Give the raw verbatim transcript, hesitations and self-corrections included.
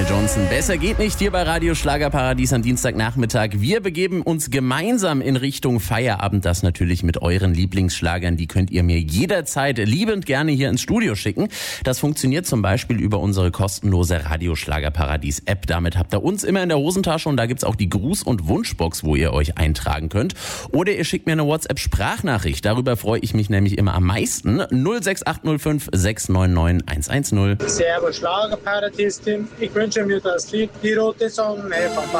Daniel Johnston. Besser geht nicht hier bei Radio Schlagerparadies am Dienstagnachmittag. Wir begeben uns gemeinsam in Richtung Feierabend. Das natürlich mit euren Lieblingsschlagern. Die könnt ihr mir jederzeit liebend gerne hier ins Studio schicken. Das funktioniert zum Beispiel über unsere kostenlose Radio Schlagerparadies App. Damit habt ihr uns immer in der Hosentasche und da gibt's auch die Gruß- und Wunschbox, wo ihr euch eintragen könnt. Oder ihr schickt mir eine WhatsApp-Sprachnachricht. Darüber freue ich mich nämlich immer am meisten. null sechs acht null fünf sechs neun neun eins eins null. Servus Schlagerparadies-Team. Ich wünsche mir das Lied Die rote Sonne von